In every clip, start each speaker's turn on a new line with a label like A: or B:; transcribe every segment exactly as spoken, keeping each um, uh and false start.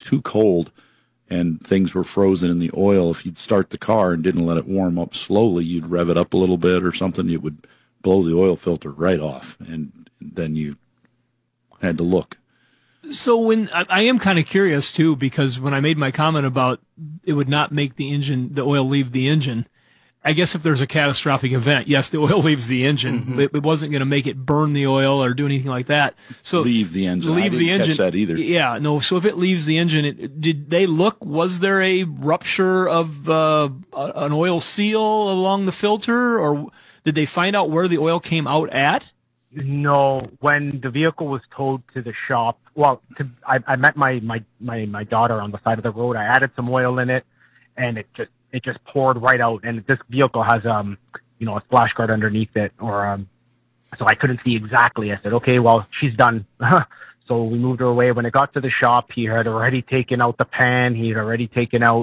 A: too cold and things were frozen in the oil, if you'd start the car and didn't let it warm up slowly, you'd rev it up a little bit or something, it would blow the oil filter right off, and then you had to look.
B: So when I, I am kind of curious too, because when I made my comment about it would not make the engine, the oil leave the engine, I guess if there's a catastrophic event, yes, the oil leaves the engine, mm-hmm. but it wasn't going to make it burn the oil or do anything like that. So
A: leave the engine.
B: Leave
A: I didn't
B: the engine.
A: Catch that either.
B: Yeah, no. So if it leaves the engine, it, did they look? Was there a rupture of uh, an oil seal along the filter, or did they find out where the oil came out at?
C: No, when the vehicle was towed to the shop, well, to, I, I met my, my, my, my daughter on the side of the road. I added some oil in it, and it just it just poured right out. And this vehicle has um you know a splash guard underneath it, or um so I couldn't see exactly. I said, okay, well, she's done. So we moved her away. When it got to the shop, he had already taken out the pan. He had already taken out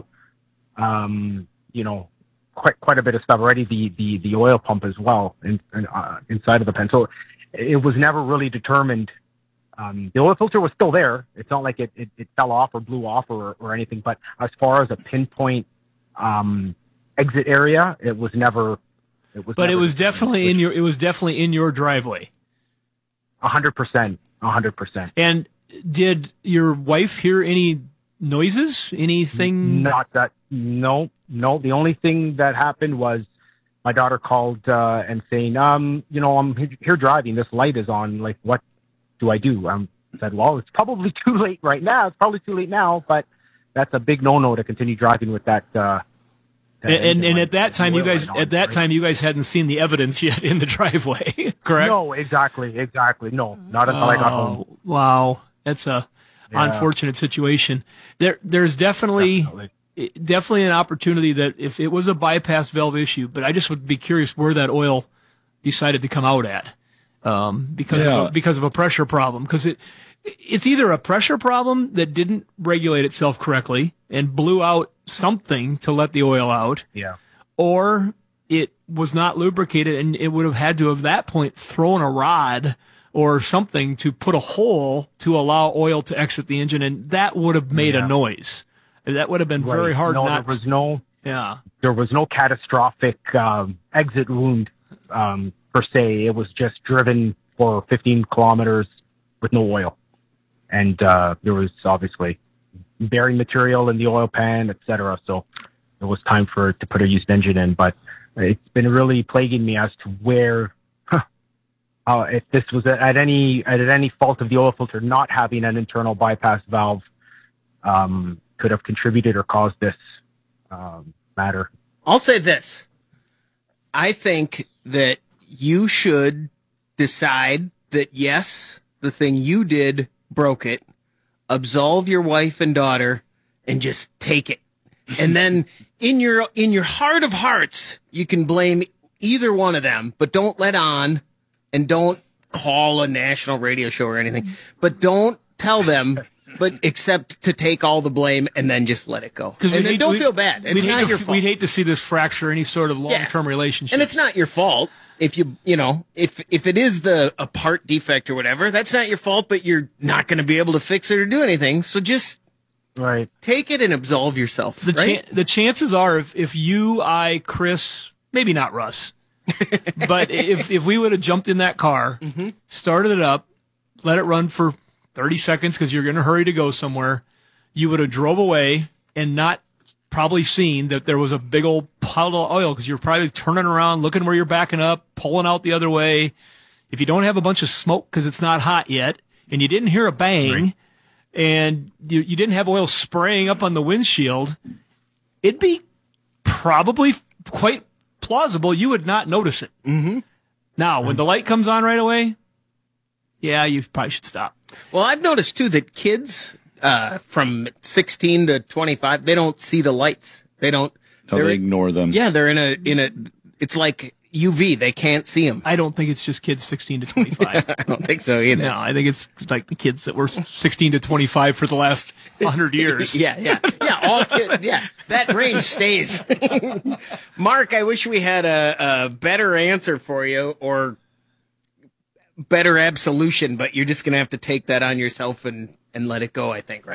C: um you know quite quite a bit of stuff already. The the the oil pump as well in, in uh, inside of the pan. So it was never really determined. Um, the oil filter was still there. It's not like it, it, it fell off or blew off or, or anything. But as far as a pinpoint um, exit area, it was never. It was.
B: But
C: never
B: it was definitely
C: which,
B: in your. It was definitely in your driveway.
C: A hundred percent. A hundred percent.
B: And did your wife hear any noises? Anything?
C: Not that. No. No. The only thing that happened was my daughter called uh, and saying, um, you know, I'm here driving. This light is on. Like, what do I do? I said, well, it's probably too late right now. It's probably too late now, but that's a big no-no to continue driving with that. Uh,
B: that and and, and at that time, you guys on, at that right? time you guys hadn't seen the evidence yet in the driveway, correct?
C: No, exactly, exactly. No, not until oh, I got home.
B: Wow, that's a yeah. unfortunate situation. There, there's definitely. Definitely. Definitely an opportunity that if it was a bypass valve issue, but I just would be curious where that oil decided to come out at, um, because yeah. of a, because of a pressure problem. Because it it's either a pressure problem that didn't regulate itself correctly and blew out something to let the oil out,
C: yeah,
B: or it was not lubricated and it would have had to have at that point thrown a rod or something to put a hole to allow oil to exit the engine, and that would have made yeah. a noise. That would have been very
C: right.
B: hard
C: no,
B: not
C: there was no
B: yeah
C: there was no catastrophic um, exit wound um, per se. It was just driven for fifteen kilometers with no oil, and uh, there was obviously bearing material in the oil pan, et cetera. So it was time for to put a used engine in. But it's been really plaguing me as to where huh, uh, if this was at any at any fault of the oil filter not having an internal bypass valve. Um, could have contributed or caused this um, matter.
D: I'll say this. I think that you should decide that, yes, the thing you did broke it, absolve your wife and daughter, and just take it. And then in your in your heart of hearts, you can blame either one of them, but don't let on, and don't call a national radio show or anything, but don't tell them but except to take all the blame and then just let it go. And then hate, don't feel bad. It's not
B: to,
D: your fault.
B: We'd hate to see this fracture any sort of long-term yeah. relationship.
D: And it's not your fault. If you, you know, if, if it is the, a part defect or whatever, that's not your fault, but you're not going to be able to fix it or do anything. So just
C: right.
D: take it and absolve yourself.
B: The,
D: right?
B: cha- the chances are if, if you, I, Chris, maybe not Russ, but if, if we would have jumped in that car, mm-hmm. started it up, let it run for thirty seconds because you're going to hurry to go somewhere, you would have drove away and not probably seen that there was a big old pile of oil because you're probably turning around, looking where you're backing up, pulling out the other way. If you don't have a bunch of smoke because it's not hot yet, and you didn't hear a bang, right. and you, you didn't have oil spraying up on the windshield, it'd be probably quite plausible you would not notice it.
D: Mm-hmm.
B: Now, when the light comes on right away, yeah, you probably should stop.
D: Well, I've noticed, too, that kids uh, from sixteen to twenty-five, they don't see the lights. They don't.
A: No, they ignore them.
D: Yeah, they're in a, in a, it's like U V. They can't see them.
B: I don't think it's just kids sixteen to twenty-five.
D: I don't think so either.
B: No, I think it's like the kids that were sixteen to twenty-five for the last one hundred years.
D: yeah, yeah. Yeah, all kids. Yeah, that range stays. Mark, I wish we had a, a better answer for you or better absolution, but you're just going to have to take that on yourself and, and let it go, I think, right?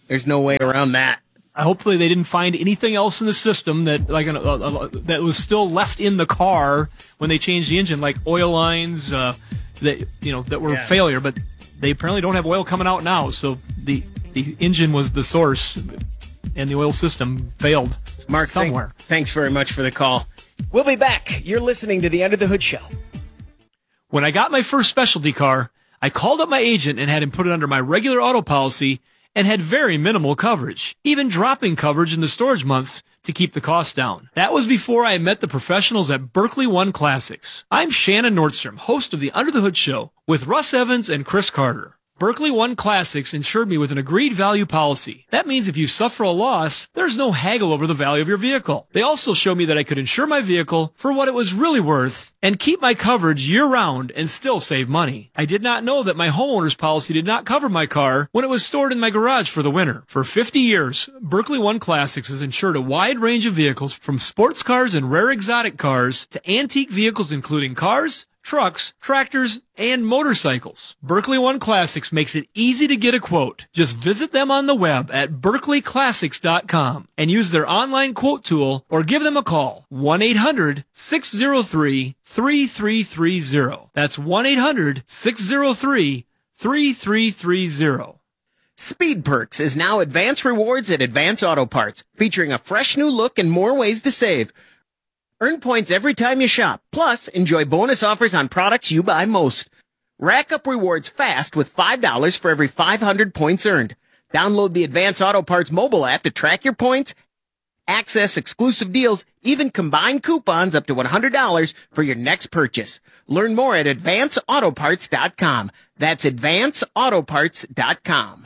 D: There's no way around that.
B: Hopefully they didn't find anything else in the system that like an, a, a, that was still left in the car when they changed the engine, like oil lines uh, that you know that were
D: Yeah.
B: a failure. But they apparently don't have oil coming out now, so the the engine was the source, and the oil system failed
D: Mark,
B: somewhere.
D: Thank, thanks very much for the call. We'll be back. You're listening to the Under the Hood Show.
B: When I got my first specialty car, I called up my agent and had him put it under my regular auto policy and had very minimal coverage, even dropping coverage in the storage months to keep the cost down. That was before I met the professionals at Berkeley One Classics. I'm Shannon Nordstrom, host of the Under the Hood Show with Russ Evans and Chris Carter. Berkeley One Classics insured me with an agreed value policy. That means if you suffer a loss, there's no haggle over the value of your vehicle. They also showed me that I could insure my vehicle for what it was really worth and keep my coverage year-round and still save money. I did not know that my homeowner's policy did not cover my car when it was stored in my garage for the winter. For fifty years, Berkeley One Classics has insured a wide range of vehicles from sports cars and rare exotic cars to antique vehicles including cars, trucks, tractors, and motorcycles. Berkeley One Classics makes it easy to get a quote. Just visit them on the web at berkeley classics dot com and use their online quote tool or give them a call. one eight hundred six zero three three three three zero. That's one eight hundred six zero three three three three zero.
D: Speed Perks is now Advance Rewards at Advance Auto Parts, featuring a fresh new look and more ways to save. Earn points every time you shop. Plus, enjoy bonus offers on products you buy most. Rack up rewards fast with five dollars for every five hundred points earned. Download the Advance Auto Parts mobile app to track your points, access exclusive deals, even combine coupons up to one hundred dollars for your next purchase. Learn more at advance auto parts dot com. That's advance auto parts dot com.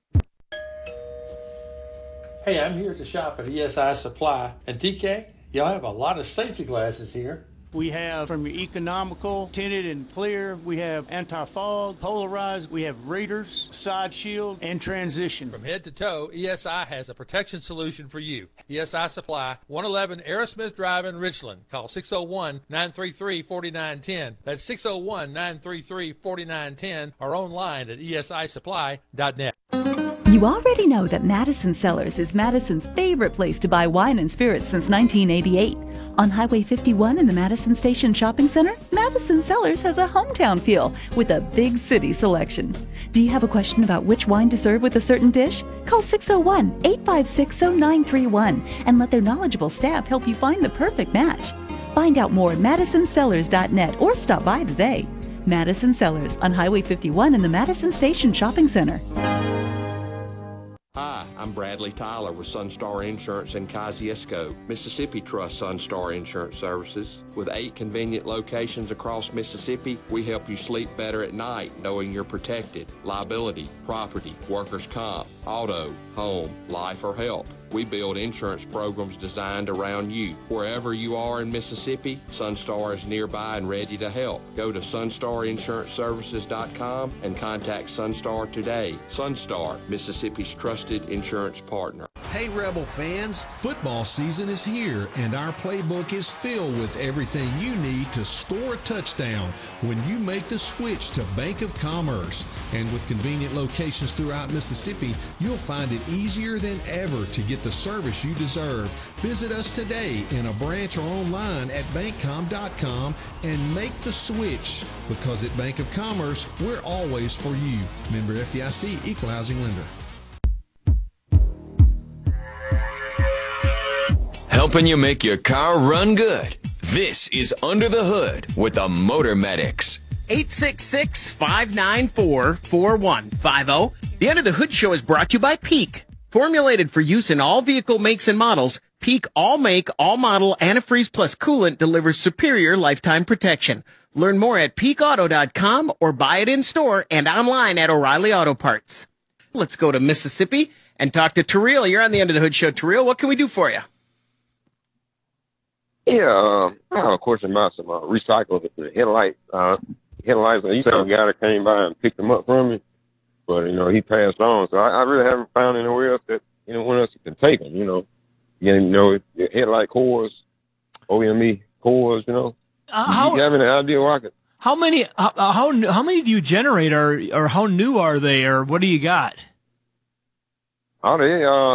E: Hey, I'm here at the shop at E S I Supply. And T K, y'all have a lot of safety glasses here.
F: We have from your economical, tinted and clear. We have anti-fog, polarized. We have readers, side shield, and transition.
E: From head to toe, E S I has a protection solution for you. E S I Supply, one eleven Aerosmith Drive in Richland. Call six oh one, nine three three, four nine one oh. That's six oh one, nine three three, four nine one oh or online at E S I supply dot net.
G: You already know that Madison Cellars is Madison's favorite place to buy wine and spirits since nineteen eighty-eight. On Highway fifty-one in the Madison Station Shopping Center, Madison Cellars has a hometown feel with a big city selection. Do you have a question about which wine to serve with a certain dish? Call six oh one, eight five six, oh nine three one and let their knowledgeable staff help you find the perfect match. Find out more at madison cellars dot net or stop by today. Madison Cellars on Highway fifty-one in the Madison Station Shopping Center.
H: Hi, I'm Bradley Tyler with Sunstar Insurance in Kosciuszko. Mississippi trusts Sunstar Insurance Services. With eight convenient locations across Mississippi, we help you sleep better at night knowing you're protected. Liability, property, workers' comp, auto, home, life, or health. We build insurance programs designed around you. Wherever you are in Mississippi, Sunstar is nearby and ready to help. Go to sunstar insurance services dot com and contact Sunstar today. Sunstar, Mississippi's trusted insurance partner.
I: Hey Rebel fans, football season is here and our playbook is filled with everything you need to score a touchdown when you make the switch to Bank of Commerce. And with convenient locations throughout Mississippi, you'll find it easier than ever to get the service you deserve. Visit us today in a branch or online at bank com dot com and make the switch, because at Bank of Commerce, we're always for you. Member F D I C, Equal Housing Lender.
J: Helping you make your car run good. This is Under the Hood with the Motor Medics.
D: eight six six, five nine four, four one five zero. The Under the Hood Show is brought to you by Peak. Formulated for use in all vehicle makes and models, Peak All Make, All Model Antifreeze Plus Coolant delivers superior lifetime protection. Learn more at peak auto dot com or buy it in store and online at O'Reilly Auto Parts. Let's go to Mississippi and talk to Terrell. You're on the Under the Hood Show. Terrell, what can we do for you?
K: Yeah, um, I have a question about some uh, recycled headlight. Uh, headlights. You said a guy that came by and picked them up from me, but you know he passed on. So I, I really haven't found anywhere else that anyone else can take them. You know, you know, headlight cores, O E M E cores. You know,
B: Uh, how,
K: you have any idea where I could?
B: how many how how how many do you generate, or or how new are they, or what do you got?
K: Oh, they uh